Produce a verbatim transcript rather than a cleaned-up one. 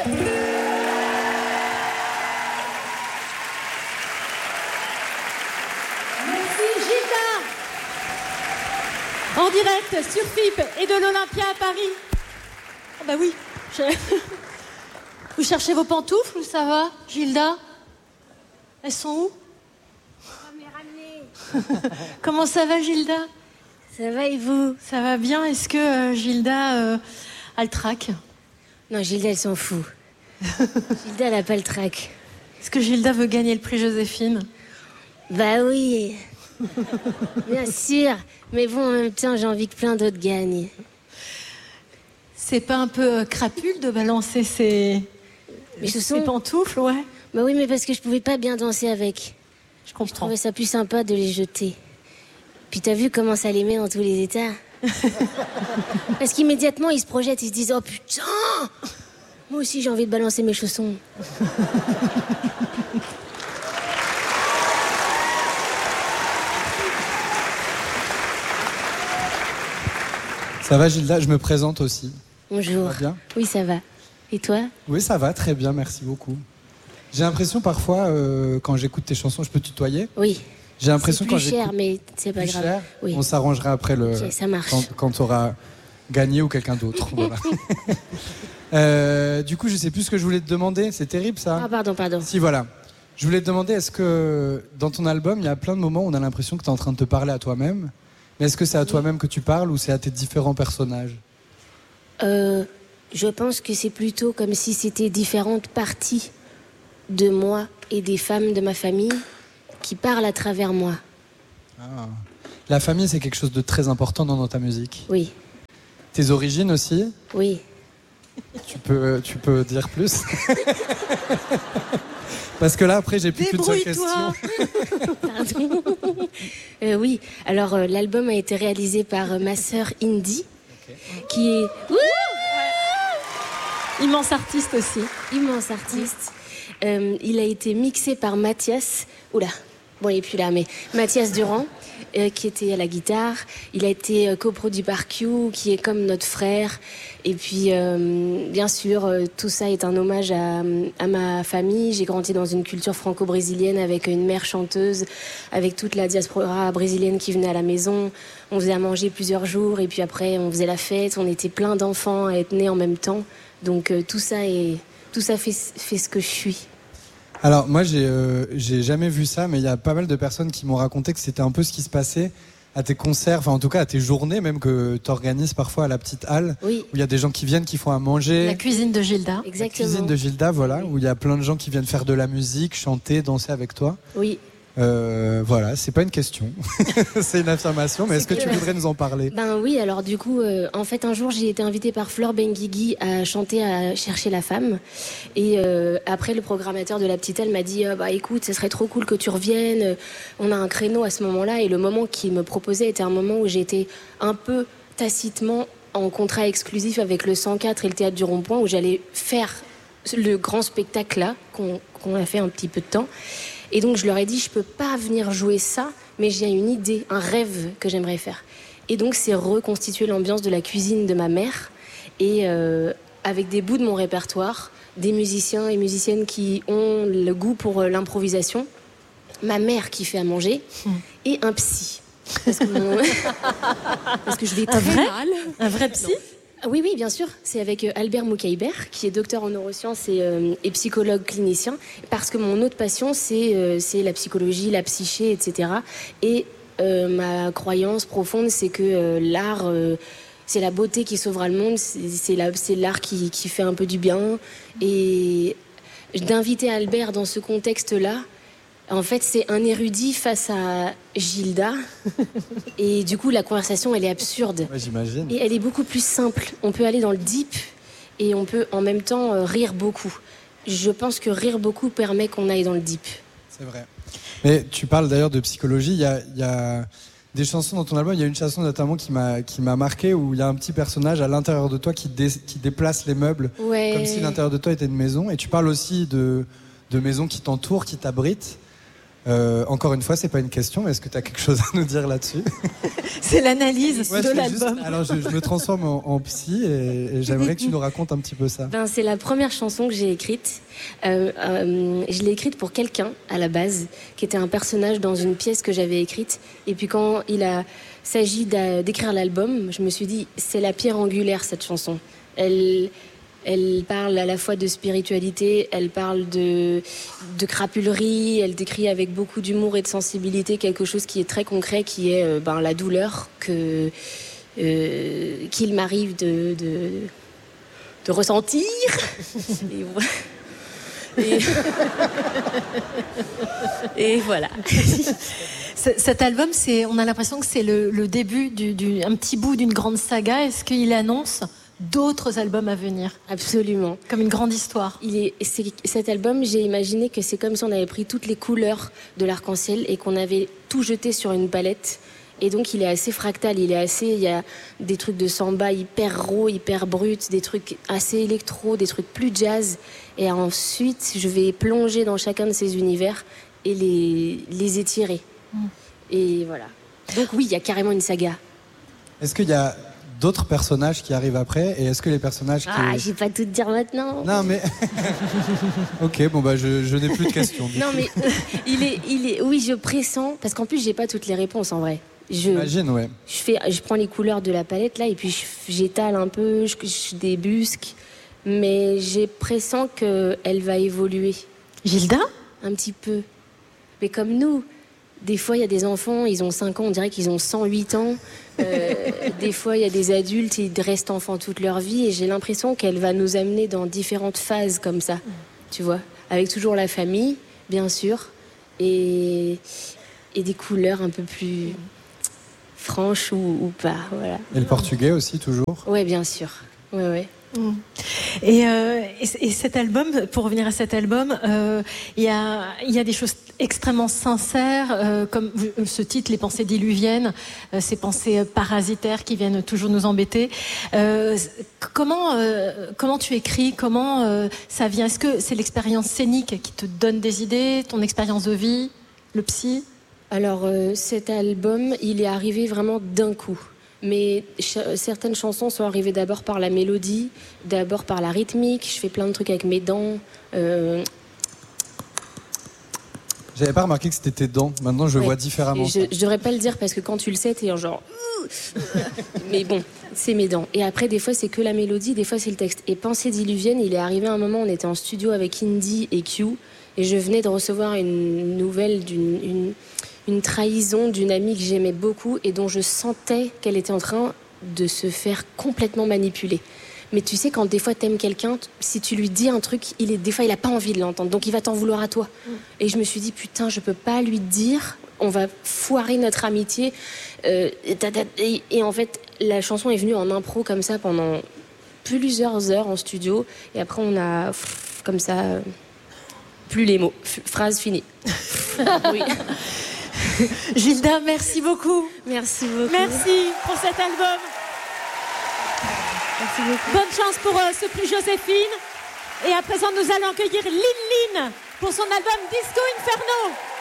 En direct sur F I P et de l'Olympia à Paris. Oh bah oui. Je... Vous cherchez vos pantoufles ou ça va, Gilda? Elles sont où? Comment ça va, Gilda? Ça va et vous? Ça va bien. Est-ce que euh, Gilda euh, a le trac? Non, Gilda, elle s'en fout. Gilda, elle a pas le trac. Est-ce que Gilda veut gagner le prix Joséphine? Bah oui. Bien sûr. Mais bon, en même temps, j'ai envie que plein d'autres gagnent. C'est pas un peu euh, crapule de balancer ses... Mais ce sont... ses pantoufles, ouais? Bah oui, mais parce que je pouvais pas bien danser avec. Je comprends. Je trouvais ça plus sympa de les jeter. Puis t'as vu comment ça les met dans tous les états? Parce qu'immédiatement, ils se projettent, ils se disent « Oh putain! Moi aussi, j'ai envie de balancer mes chaussons. » Ça va, Gilda? Je me présente aussi. Bonjour. Ça va bien? Oui, ça va. Et toi? Oui, ça va, très bien, merci beaucoup. J'ai l'impression parfois, euh, quand j'écoute tes chansons, je peux tutoyer? Oui. J'ai l'impression c'est quand plus j'écoute... cher, mais c'est pas plus grave. Cher, oui. On s'arrangera après le... Okay, ça marche. Quand, quand tu auras gagné ou quelqu'un d'autre. Voilà. euh, du coup, je sais plus ce que je voulais te demander. C'est terrible, ça? Ah, pardon, pardon. Si, voilà. Je voulais te demander, est-ce que dans ton album, il y a plein de moments où on a l'impression que tu es en train de te parler à toi-même? Mais est-ce que c'est à toi-même que tu parles ou c'est à tes différents personnages? Euh, je pense que c'est plutôt comme si c'était différentes parties de moi et des femmes de ma famille qui parlent à travers moi. Ah. La famille, c'est quelque chose de très important dans ta musique. Oui. Tes origines aussi? Oui. Tu peux, tu peux dire plus? Parce que là, après, j'ai plus qu'une seule question. Pardon. euh, oui, alors euh, l'album a été réalisé par euh, ma sœur Indy, okay. qui est... Wouh immense artiste aussi. Immense artiste. Euh, il a été mixé par Mathias... Oula, bon, il n'est plus là, mais Mathias Durand, euh, qui était à la guitare. Il a été euh, coproduit par Q, qui est comme notre frère. Et puis, euh, bien sûr, euh, tout ça est un hommage à, à ma famille. J'ai grandi dans une culture franco-brésilienne avec une mère chanteuse, avec toute la diaspora brésilienne qui venait à la maison. On faisait à manger plusieurs jours et puis après, on faisait la fête. On était plein d'enfants à être nés en même temps. Donc, euh, tout ça, est, tout ça fait, fait ce que je suis. Alors, moi, j'ai, euh, j'ai jamais vu ça, mais il y a pas mal de personnes qui m'ont raconté que c'était un peu ce qui se passait à tes concerts, enfin en tout cas à tes journées même que tu organises parfois à la petite halle, oui. où il y a des gens qui viennent, qui font à manger. La cuisine de Gilda. Exactement. La cuisine de Gilda, voilà, oui. où il y a plein de gens qui viennent faire de la musique, chanter, danser avec toi. Oui. Euh, voilà, c'est pas une question, c'est une affirmation, mais c'est est-ce que, que tu voudrais nous en parler? Ben oui, alors du coup, euh, en fait, un jour, j'ai été invitée par Flore Benguigui à chanter à Chercher la femme. Et euh, après, le programmateur de la petite halle m'a dit euh, bah écoute, ce serait trop cool que tu reviennes. On a un créneau à ce moment-là. Et le moment qu'il me proposait était un moment où j'étais un peu tacitement en contrat exclusif avec le cent quatre et le Théâtre du Rond-Point, où j'allais faire le grand spectacle là, qu'on, qu'on a fait un petit peu de temps. Et donc je leur ai dit, je peux pas venir jouer ça, mais j'ai une idée, un rêve que j'aimerais faire. Et donc c'est reconstituer l'ambiance de la cuisine de ma mère, et euh, avec des bouts de mon répertoire, des musiciens et musiciennes qui ont le goût pour l'improvisation, ma mère qui fait à manger, mmh. et un psy. Parce que, mon... Parce que je vais très un vrai mal. Un vrai psy? Non. Oui, oui, bien sûr. C'est avec Albert Moukaïber, qui est docteur en neurosciences et, euh, et psychologue clinicien. Parce que mon autre passion, c'est, euh, c'est la psychologie, la psyché, et cetera. Et euh, ma croyance profonde, c'est que euh, l'art, euh, c'est la beauté qui sauvera le monde. C'est, c'est, la, c'est l'art qui, qui fait un peu du bien. Et d'inviter Albert dans ce contexte-là, en fait, c'est un érudit face à Gilda. Et du coup, la conversation, elle est absurde. Ouais, j'imagine. Et elle est beaucoup plus simple. On peut aller dans le deep et on peut en même temps euh, rire beaucoup. Je pense que rire beaucoup permet qu'on aille dans le deep. C'est vrai. Mais tu parles d'ailleurs de psychologie. Il y a, il y a des chansons dans ton album. Il y a une chanson notamment qui m'a, qui m'a marqué, où il y a un petit personnage à l'intérieur de toi qui, dé, qui déplace les meubles. Ouais. Comme si l'intérieur de toi était une maison. Et tu parles aussi de, de maisons qui t'entourent, qui t'abritent. Euh, encore une fois, c'est pas une question, mais est-ce que tu as quelque chose à nous dire là-dessus? C'est l'analyse ouais, de l'album. Juste, alors je, je me transforme en, en psy et, et j'aimerais que tu nous racontes un petit peu ça. Ben, c'est la première chanson que j'ai écrite. Euh, euh, je l'ai écrite pour quelqu'un à la base, qui était un personnage dans une pièce que j'avais écrite. Et puis quand il a s'agit d'écrire l'album, je me suis dit, c'est la pierre angulaire cette chanson. Elle... Elle parle à la fois de spiritualité, elle parle de, de crapulerie, elle décrit avec beaucoup d'humour et de sensibilité quelque chose qui est très concret, qui est euh, ben, la douleur que, euh, qu'il m'arrive de, de, de ressentir. Et, voilà. Et... Et voilà. Cet album, c'est, on a l'impression que c'est le, le début, du, du, un petit bout d'une grande saga. Est-ce qu'il annonce d'autres albums à venir? Absolument. Comme une grande histoire. Il est, c'est, cet album, j'ai imaginé que c'est comme si on avait pris toutes les couleurs de l'arc-en-ciel et qu'on avait tout jeté sur une palette. Et donc, il est assez fractal. Il est assez, il y a des trucs de samba hyper raw, hyper brut, des trucs assez électro, des trucs plus jazz. Et ensuite, je vais plonger dans chacun de ces univers et les, les étirer. Mm. Et voilà. Donc oui, il y a carrément une saga. Est-ce qu'il y a d'autres personnages qui arrivent après, et est-ce que les personnages qui... Ah, je vais pas tout te dire maintenant. Non, mais... ok, bon, bah, je, je n'ai plus de questions. Non, mais il est, il est... Oui, je pressens, parce qu'en plus, j'ai pas toutes les réponses, en vrai. Je, J'imagine, ouais. Je, fais, je prends les couleurs de la palette, là, et puis je, j'étale un peu, je, je débusque, mais j'ai pressent qu'elle va évoluer. Gilda ? Un petit peu. Mais comme nous... Des fois, il y a des enfants, ils ont cinq ans, on dirait qu'ils ont cent huit ans. Euh, des fois, il y a des adultes, ils restent enfants toute leur vie. Et j'ai l'impression qu'elle va nous amener dans différentes phases comme ça, tu vois. Avec toujours la famille, bien sûr, et, et des couleurs un peu plus franches ou, ou pas, voilà. Et le portugais aussi, toujours ? Ouais, bien sûr. Ouais, ouais. Mmh. Et, euh, et, et cet album, pour revenir à cet album, il euh, y, a, y a des choses extrêmement sincères, euh, comme ce titre, Les pensées diluviennes, euh, ces pensées parasitaires qui viennent toujours nous embêter. Euh, comment, euh, comment tu écris? Comment euh, ça vient? Est-ce que c'est l'expérience scénique qui te donne des idées, ton expérience de vie, le psy? Alors, euh, cet album, il est arrivé vraiment d'un coup. Mais ch- certaines chansons sont arrivées d'abord par la mélodie, d'abord par la rythmique. Je fais plein de trucs avec mes dents. Euh... J'avais pas remarqué que c'était tes dents. Maintenant, je ouais. vois différemment. Je, je devrais pas le dire parce que quand tu le sais, t'es en genre... Mais bon, c'est mes dents. Et après, des fois, c'est que la mélodie, des fois, c'est le texte. Et Pensée diluvienne, il est arrivé un moment, on était en studio avec Indy et Q, et je venais de recevoir une nouvelle d'une... Une... une trahison d'une amie que j'aimais beaucoup et dont je sentais qu'elle était en train de se faire complètement manipuler. Mais tu sais, quand des fois t'aimes quelqu'un, si tu lui dis un truc, il est, des fois il a pas envie de l'entendre, donc il va t'en vouloir à toi. Mm. Et je me suis dit, putain, je peux pas lui dire, on va foirer notre amitié. Euh, et, et, et en fait, la chanson est venue en impro comme ça pendant plusieurs heures en studio, et après on a, pff, comme ça, euh, plus les mots. F- phrase finie. Oui. Gilda, merci beaucoup. Merci beaucoup. Merci pour cet album. Merci beaucoup. Bonne chance pour euh, ce prix Joséphine. Et à présent, nous allons accueillir Lin Lin pour son album Disco Inferno.